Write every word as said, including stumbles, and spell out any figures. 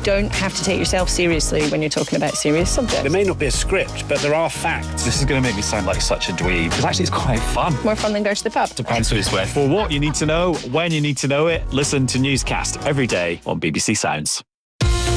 don't have to take yourself seriously when you're talking about serious subjects. There may not be a script, but there are facts. This is going to make me sound like such a dweeb, because actually it's quite fun. More fun than go to the pub. Depends who it's with. For what you need to know, when you need to know it, listen to Newscast every day on B B C Sounds.